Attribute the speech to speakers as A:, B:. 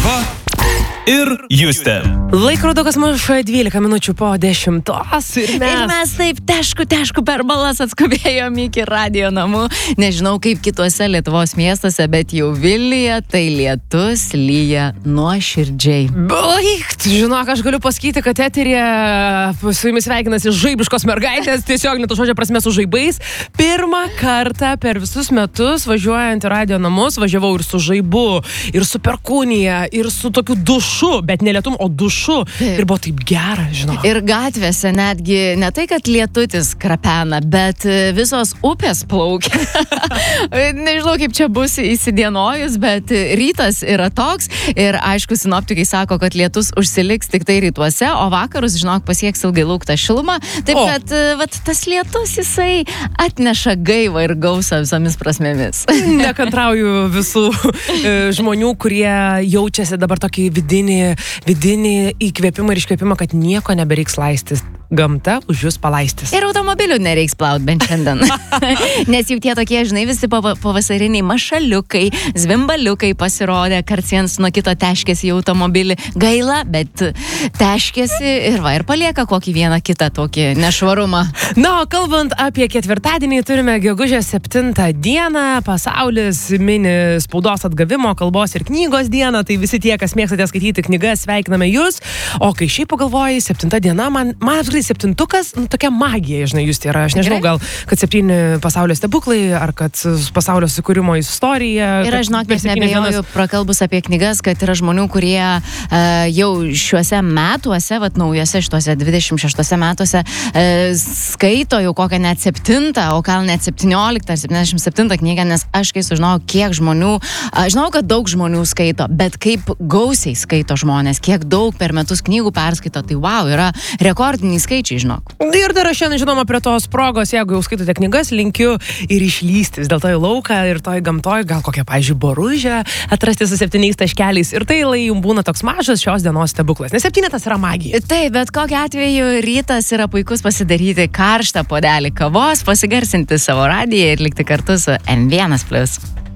A: Ieva ir Justė.
B: Laikrodukas muša 12 minučių po 10 ir
C: mes taip tešku per balas atskubėjom iki radio namų. Nežinau kaip kituose Lietuvos miestuose, bet jau Vilniuje tai lietus lyja nuoširdžiai.
B: Baigt, žinok, aš galiu pasakyti, kad eterė su jumis sveikinasi žaibiškos mergaitės, tiesiog net žodžio prasme su žaibais. Pirmą kartą per visus metus važiuojant į radio namus, važiavau ir su žaibu, ir su perkūnija, ir su tokiu dušu, bet ne lietum, o dušu. Ir buvo taip gera, žinok.
C: Ir gatvėse netgi ne tai, kad lietutis krapena, bet visos upės plaukia. Nežinau, kaip čia bus įsidienojus, bet rytas yra toks. Ir aišku, sinoptikai sako, kad lietus užsiliks tik tai rytuose, o vakarus, žinok, pasieks ilgai lauktą šilumą. Taip, kad tas lietus jisai atneša gaivą ir gausą visomis prasmėmis.
B: Nekantrauju visų žmonių, kurie jaučiasi dabar tokį vidinį įkvėpimą ir iškvėpimą, kad nieko nebereiks laistis. Gamta už jūs palaistys.
C: Ir automobilių nereiks plaut bent šiandien. Nes jau tie tokie, žinai, visi pavasariniai mašaliukai, zvimbaliukai pasirodė, karts nuo kito teškėsi į automobilį. Gaila, bet teškėsi ir palieka kokį vieną kitą tokį nešvarumą.
B: Na, o kalbant apie ketvirtadienį, turime gegužės 7 dieną, pasaulis mini spaudos atgavimo, kalbos ir knygos dieną, tai visi tie, kas mėgstate skaityti knygas, sveikiname jūs. O kai šiaip pagalvojai, 7 diena, man apskritai 7-ukas, tokia magija, žinai, jūs tai yra, aš nežinau, gal, kad 7 pasaulio stebuklai, ar kad pasaulio sukūrimo istorija.
C: Ir aš, žinok, nes nebejoju, prakalbus apie knygas, kad yra žmonių, kurie jau šiuose metuose, naujose šituose 26 metuose, skaito jau kokią net 7, o gal net 17 ar 77 knygą, nes aš kai sužinojau, kiek žmonių, žinau, kad daug žmonių skaito, bet kaip gausiai skaito žmonės, kiek daug per metus knygų perskaito, tai wow, yra rekordiniai skaičiai, žinok.
B: Ir dar aš šiandien, žinoma, prie tos progos, jeigu jau skaitote knygas, linkiu ir išlystis dėl to į lauką ir toj gamtoj, gal kokią, pavyzdžiui, boružę atrasti su 7 taškeliais. Ir tai jums būna toks mažas šios dienos stebuklas. Nes 7 yra magija.
C: Taip, bet kokiu atveju rytas yra puikus pasidaryti karštą puodelį kavos, pasigarsinti savo radiją ir likti kartu su M1+.